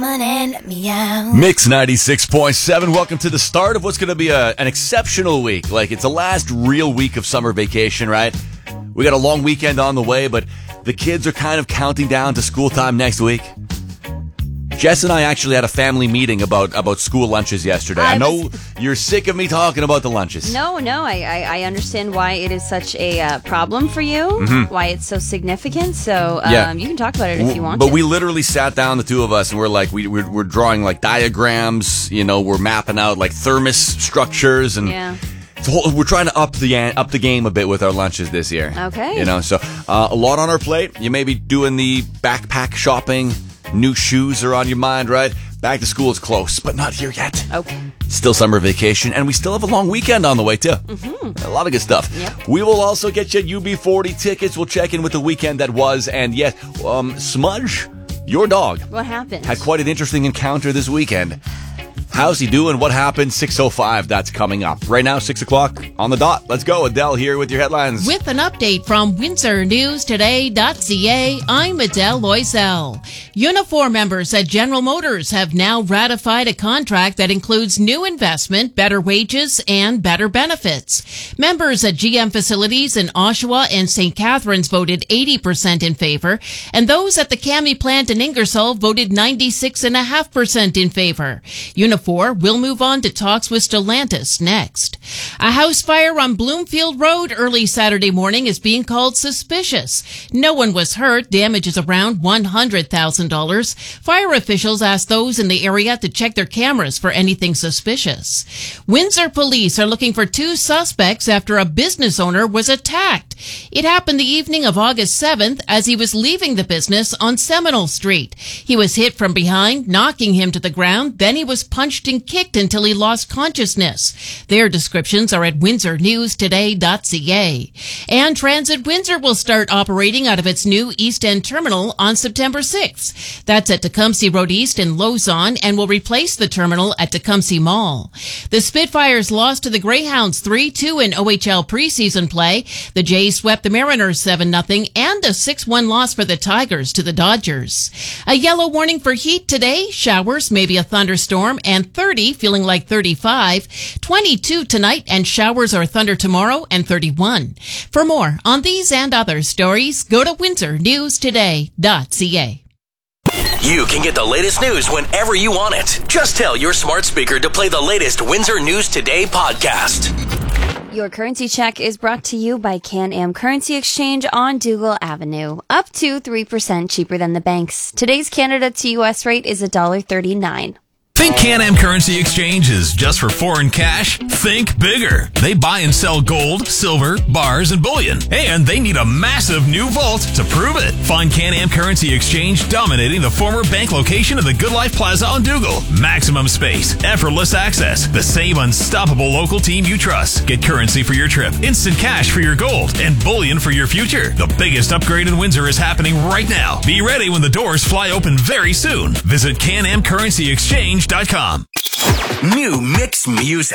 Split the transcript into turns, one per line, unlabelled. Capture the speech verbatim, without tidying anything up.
Mix ninety-six point seven. Welcome to the start of what's going to be a, an exceptional week. Like, it's the last real week of summer vacation, right? We got a long weekend on the way, but the kids are kind of counting down to school time next week. Jess and I actually had a family meeting about, about school lunches yesterday. I, I know was, you're sick of me talking about the lunches.
No, no, I, I, I understand why it is such a uh, problem for you, mm-hmm. why it's so significant. So um, yeah. you can talk about it if you want
But
to.
we literally sat down, the two of us, and we're like, we, we're, we're drawing like diagrams, you know, we're mapping out like thermos structures, and
yeah.
whole, we're trying to up the up the game a bit with our lunches this year.
Okay.
You know, so uh, a lot on our plate. You may be doing the backpack shopping. New shoes are on your mind, right? Back to school is close, but not here yet.
Okay. Still
summer vacation, and we still have a long weekend on the way, too.
Mm-hmm.
A lot of good stuff.
Yep.
We will also get you U B forty tickets. We'll check in with the weekend that was, and yet, um, Smudge, your dog.
What happened?
Had quite an interesting encounter this weekend. How's he doing? What happened? six oh five, that's coming up. Right now, six o'clock on the dot. Let's go. Adele here with your headlines.
With an update from Windsor News Today dot C A, I'm Adele Loisel. Unifor members at General Motors have now ratified a contract that includes new investment, better wages, and better benefits. Members at G M facilities in Oshawa and Saint Catharines voted eighty percent in favor, and those at the Cami plant in Ingersoll voted ninety-six point five percent in favor. Unifor will move on to talks with Stellantis next. A house fire on Bloomfield Road early Saturday morning is being called suspicious. No one was hurt. Damage is around one hundred thousand dollars. Fire officials asked those in the area to check their cameras for anything suspicious. Windsor police are looking for two suspects after a business owner was attacked. It happened the evening of August seventh as he was leaving the business on Seminole Street. He was hit from behind, knocking him to the ground. Then he was punched and kicked until he lost consciousness. Their descriptions are at Windsor News Today dot C A. And Transit Windsor will start operating out of its new East End terminal on September sixth. That's at Tecumseh Road East in Lauson and will replace the terminal at Tecumseh Mall. The Spitfires lost to the Greyhounds three two in O H L preseason play. The Jays swept the Mariners seven nothing and a six one loss for the Tigers to the Dodgers. A yellow warning for heat today. Showers, maybe a thunderstorm, and thirty, feeling like thirty-five. twenty-two tonight, and showers or thunder tomorrow, and thirty-one. For more on these and other stories, go to Windsor News Today dot C A.
You can get the latest news whenever you want it. Just tell your smart speaker to play the latest Windsor News Today podcast.
Your currency check is brought to you by Can-Am Currency Exchange on Dougal Avenue. Up to three percent cheaper than the banks. Today's Canada to U S rate is one dollar thirty-nine.
Think Can-Am Currency Exchange is just for foreign cash? Think bigger. They buy and sell gold, silver, bars, and bullion. And they need a massive new vault to prove it. Find Can-Am Currency Exchange dominating the former bank location of the Good Life Plaza on Dougal. Maximum space, effortless access, the same unstoppable local team you trust. Get currency for your trip, instant cash for your gold, and bullion for your future. The biggest upgrade in Windsor is happening right now. Be ready when the doors fly open very soon. Visit Can Am Currency Exchange dot com.
New mix music.